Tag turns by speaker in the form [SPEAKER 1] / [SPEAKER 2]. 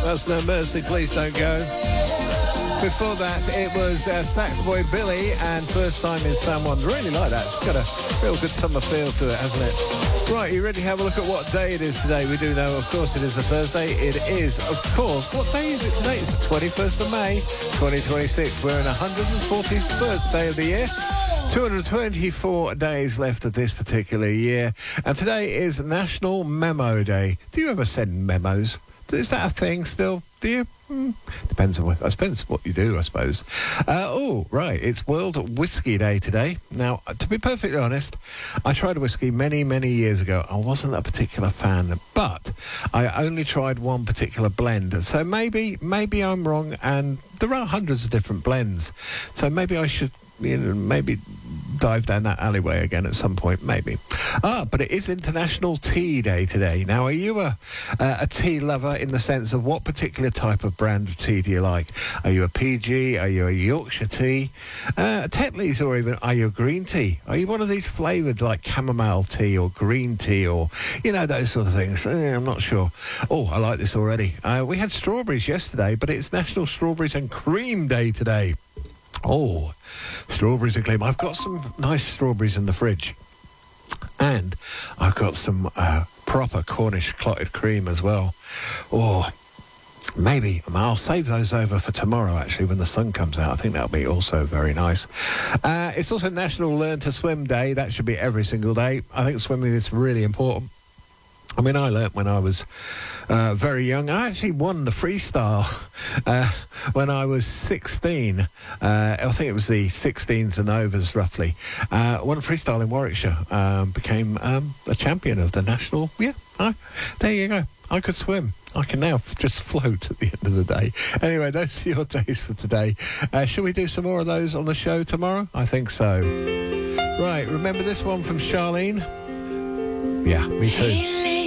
[SPEAKER 1] That's No Mercy, Please Don't Go. Before that, it was Sax Boy Billy and First Time in Someone. Really like that. It's got a real good summer feel to it, hasn't it? Right, you ready to have a look at what day it is today? We do know, of course, it is a Thursday. It is, of course, what day is it today? It's the 21st of May, 2026. We're in 141st day of the year. 224 days left of this particular year. And today is National Memo Day. Do you ever send memos? Is that a thing still? Do you? Depends on what you do, I suppose. Right. It's World Whiskey Day today. Now, to be perfectly honest, I tried whiskey many, many years ago. I wasn't a particular fan, but I only tried one particular blend. So maybe I'm wrong, and there are hundreds of different blends. So maybe I should, maybe dive down that alleyway again at some point, maybe. But it is International Tea Day today. Now, are you a tea lover in the sense of what particular type of brand of tea do you like? Are you a PG? Are you a Yorkshire tea? Tetley's, or even are you a green tea? Are you one of these flavoured like chamomile tea or green tea or, those sort of things? I'm not sure. Oh, I like this already. We had strawberries yesterday, but it's National Strawberries and Cream Day today. Oh, strawberries and cream. I've got some nice strawberries in the fridge. And I've got some proper Cornish clotted cream as well. Or maybe I'll save those over for tomorrow, actually, when the sun comes out. I think that'll be also very nice. It's also National Learn to Swim Day. That should be every single day. I think swimming is really important. I mean, I learnt when I was very young. I actually won the freestyle when I was 16. I think it was the 16s and overs, roughly. Won freestyle in Warwickshire. Became a champion of the national. Yeah, there you go. I could swim. I can now just float at the end of the day. Anyway, those are your days for today. Shall we do some more of those on the show tomorrow? I think so. Right, remember this one from Charlene? Yeah, me too.